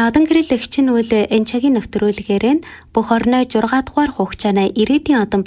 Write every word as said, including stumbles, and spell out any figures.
За одон гэрэл эгч нь үл энэ цагийн нэвтрүүлгээр нь бүх орны жургаадугаар хугацааны ирээдүйн одон